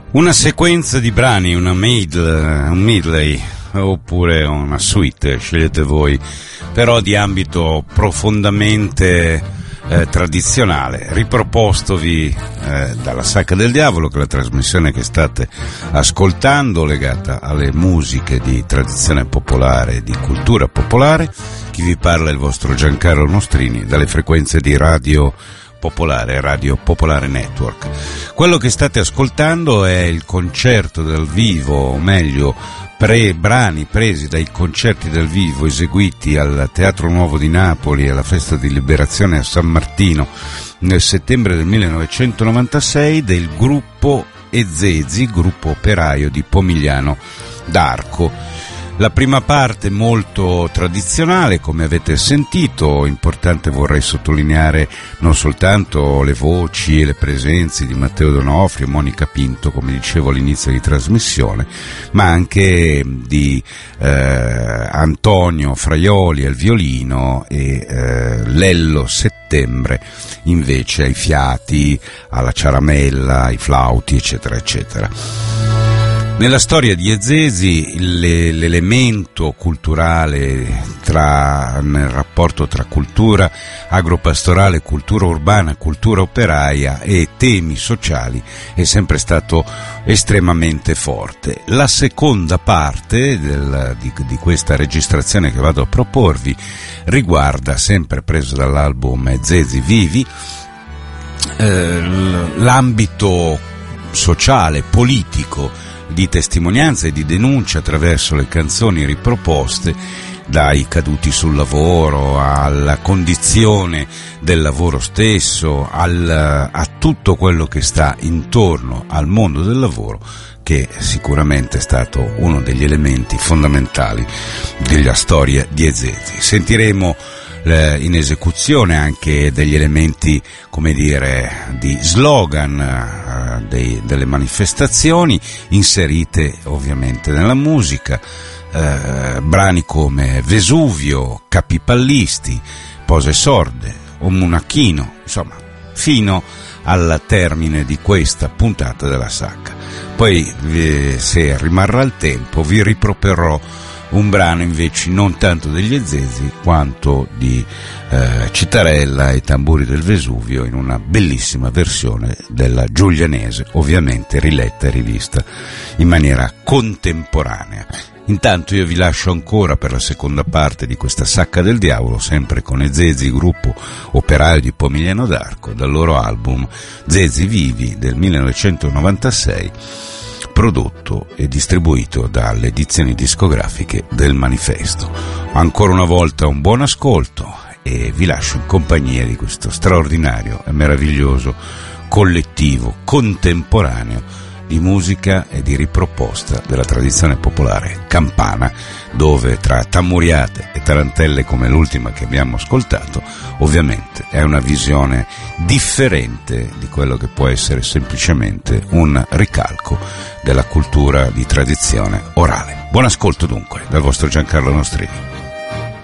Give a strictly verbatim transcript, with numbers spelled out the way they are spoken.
Una sequenza di brani, una medley, un medley oppure una suite, scegliete voi, però di ambito profondamente eh, tradizionale, ripropostovi eh, dalla Sacca del Diavolo, che è la trasmissione che state ascoltando, legata alle musiche di tradizione popolare e di cultura popolare. Chi vi parla è il vostro Giancarlo Nostrini, dalle frequenze di Radio Popolare, Radio Popolare Network. Quello che state ascoltando è il concerto dal vivo, o meglio, pre brani presi dai concerti dal vivo eseguiti al Teatro Nuovo di Napoli alla Festa di Liberazione a San Martino nel settembre del millenovecentonovantasei del gruppo Ezezi, gruppo operaio di Pomigliano d'Arco. La prima parte molto tradizionale, come avete sentito, importante vorrei sottolineare non soltanto le voci e le presenze di Matteo Donofrio e Monica Pinto, come dicevo all'inizio di trasmissione, ma anche di eh, Antonio Fraioli al violino e eh, Lello Settembre invece ai fiati, alla ciaramella, ai flauti, eccetera, eccetera. Nella storia di Ezezi l'elemento culturale tra, nel rapporto tra cultura agropastorale, cultura urbana, cultura operaia e temi sociali è sempre stato estremamente forte. La seconda parte del, di, di questa registrazione che vado a proporvi riguarda, sempre preso dall'album Ezezi Vivi, eh, l'ambito sociale, politico, di testimonianza e di denuncia attraverso le canzoni riproposte, dai caduti sul lavoro alla condizione del lavoro stesso, al, a tutto quello che sta intorno al mondo del lavoro, che sicuramente è stato uno degli elementi fondamentali della storia di Ezezi. Sentiremo in esecuzione anche degli elementi, come dire, di slogan eh, dei, delle manifestazioni inserite ovviamente nella musica, eh, brani come Vesuvio, Capipallisti, Pose Sorde o Munachino, insomma, fino al termine di questa puntata della Sacca. Poi, eh, se rimarrà il tempo, vi riproporrò un brano invece non tanto degli Ezezi quanto di eh, Citarella e Tamburi del Vesuvio, in una bellissima versione della Giulianese, ovviamente riletta e rivista in maniera contemporanea. Intanto io vi lascio ancora per la seconda parte di questa Sacca del Diavolo, sempre con Ezezi, gruppo operaio di Pomigliano d'Arco, dal loro album Ezezi Vivi del millenovecentonovantasei, prodotto e distribuito dalle edizioni discografiche del Manifesto. Ancora una volta un buon ascolto e vi lascio in compagnia di questo straordinario e meraviglioso collettivo contemporaneo di musica e di riproposta della tradizione popolare campana, dove tra tammuriate e tarantelle come l'ultima che abbiamo ascoltato, ovviamente è una visione differente di quello che può essere semplicemente un ricalco della cultura di tradizione orale. Buon ascolto dunque dal vostro Giancarlo Nostrini.